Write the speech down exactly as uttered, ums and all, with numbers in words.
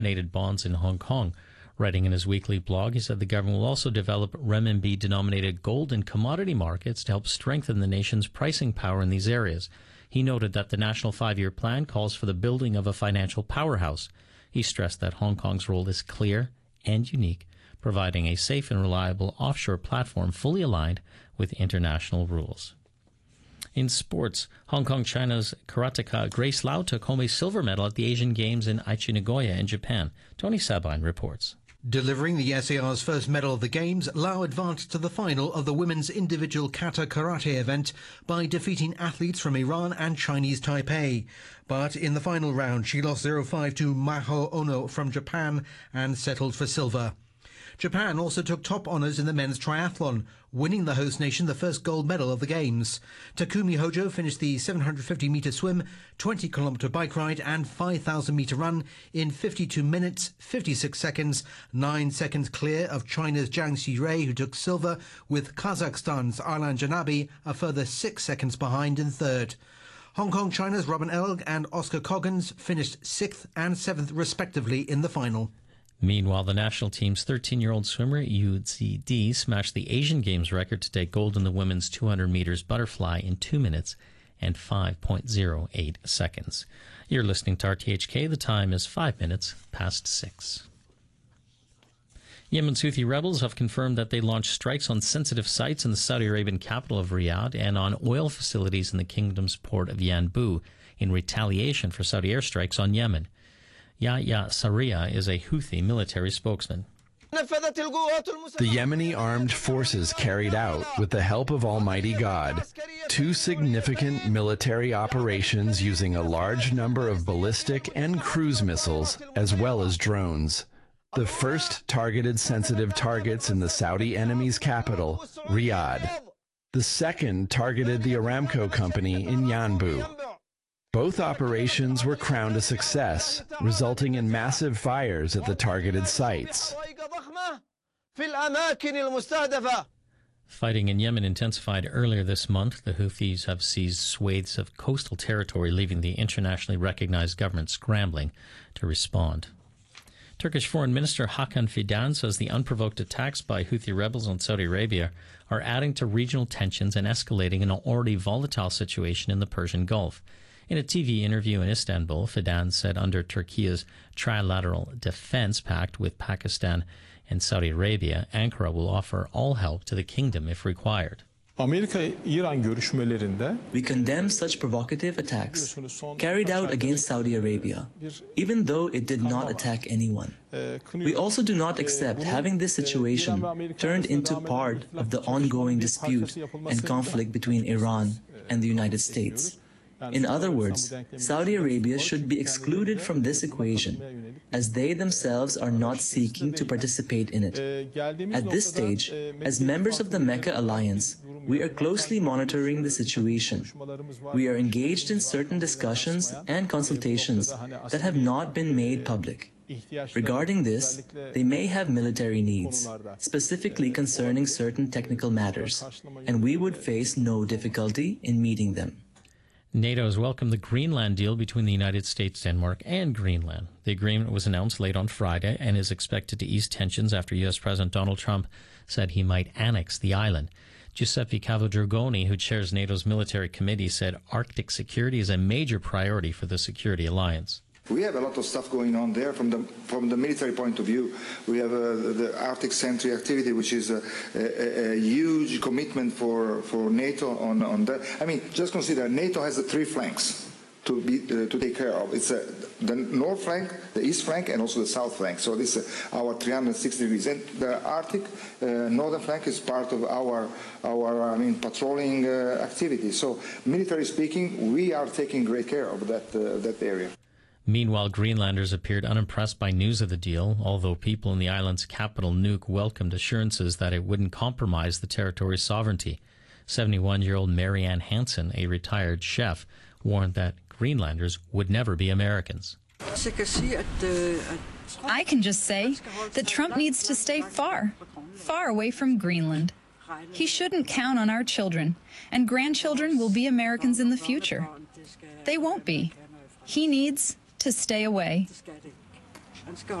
denominated bonds in Hong Kong. Writing in his weekly blog, he said the government will also develop renminbi-denominated gold and commodity markets to help strengthen the nation's pricing power in these areas. He noted that the National Five-Year Plan calls for the building of a financial powerhouse. He stressed that Hong Kong's role is clear and unique, providing a safe and reliable offshore platform fully aligned with international rules. In sports, Hong Kong China's karateka Grace Lau took home a silver medal at the Asian Games in Aichi, Nagoya in Japan. Tony Sabine reports. Delivering the S A R's first medal of the Games, Lau advanced to the final of the women's individual kata karate event by defeating athletes from Iran and Chinese Taipei. But in the final round, she lost zero five to Maho Ono from Japan and settled for silver. Japan also took top honours in the men's triathlon, winning the host nation the first gold medal of the Games. Takumi Hojo finished the seven hundred fifty metre swim, twenty kilometre bike ride and five thousand metre run in fifty-two minutes, fifty-six seconds, nine seconds clear of China's Zhang Xirui, who took silver, with Kazakhstan's Arlan Janabi a further six seconds behind in third. Hong Kong China's Robin Elg and Oscar Coggins finished sixth and seventh respectively in the final. Meanwhile, the national team's thirteen-year-old swimmer Yu Zidi smashed the Asian Games record to take gold in the women's two hundred meters butterfly in two minutes and five point zero eight seconds. You're listening to R T H K. The time is five minutes past six. Yemen's Houthi rebels have confirmed that they launched strikes on sensitive sites in the Saudi Arabian capital of Riyadh and on oil facilities in the kingdom's port of Yanbu in retaliation for Saudi airstrikes on Yemen. Yahya Sarriya is a Houthi military spokesman. The Yemeni armed forces carried out, with the help of Almighty God, two significant military operations using a large number of ballistic and cruise missiles, as well as drones. The first targeted sensitive targets in the Saudi enemy's capital, Riyadh. The second targeted the Aramco company in Yanbu. Both operations were crowned a success, resulting in massive fires at the targeted sites. Fighting in Yemen intensified earlier this month. The Houthis have seized swathes of coastal territory, leaving the internationally recognized government scrambling to respond. Turkish Foreign Minister Hakan Fidan says the unprovoked attacks by Houthi rebels on Saudi Arabia are adding to regional tensions and escalating an already volatile situation in the Persian Gulf. In a T V interview in Istanbul, Fidan said under Turkey's trilateral defense pact with Pakistan and Saudi Arabia, Ankara will offer all help to the kingdom if required. We condemn such provocative attacks carried out against Saudi Arabia, even though it did not attack anyone. We also do not accept having this situation turned into part of the ongoing dispute and conflict between Iran and the United States. In other words, Saudi Arabia should be excluded from this equation, as they themselves are not seeking to participate in it. At this stage, as members of the Mecca Alliance, we are closely monitoring the situation. We are engaged in certain discussions and consultations that have not been made public. Regarding this, they may have military needs, specifically concerning certain technical matters, and we would face no difficulty in meeting them. NATO has welcomed the Greenland deal between the United States, Denmark, and Greenland. The agreement was announced late on Friday and is expected to ease tensions after U S President Donald Trump said he might annex the island. Giuseppe Cavadragoni, who chairs NATO's military committee, said Arctic security is a major priority for the security alliance. We have a lot of stuff going on there from the from the military point of view. We have uh, the Arctic Sentry activity, which is a, a, a huge commitment for, for NATO on, on that. I mean, just consider NATO has the three flanks to be uh, to take care of. It's uh, the north flank, the east flank, and also the south flank. So this is uh, our three hundred sixty degrees. And the Arctic uh, northern flank is part of our our I mean patrolling uh, activity. So military speaking, we are taking great care of that uh, that area. Meanwhile, Greenlanders appeared unimpressed by news of the deal, although people in the island's capital, Nuuk, welcomed assurances that it wouldn't compromise the territory's sovereignty. seventy-one-year-old Marianne Hansen, a retired chef, warned that Greenlanders would never be Americans. I can just say that Trump needs to stay far, far away from Greenland. He shouldn't count on our children, and grandchildren will be Americans in the future. They won't be. He needs to stay away. Let's go.